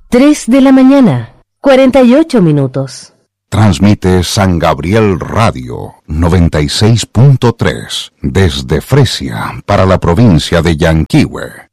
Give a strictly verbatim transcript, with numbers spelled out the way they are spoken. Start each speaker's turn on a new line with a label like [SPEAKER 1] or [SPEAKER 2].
[SPEAKER 1] Tres de la mañana, cuarenta y ocho minutos.
[SPEAKER 2] Transmite San Gabriel Radio noventa y seis punto tres desde Fresia para la provincia de Yanquihue.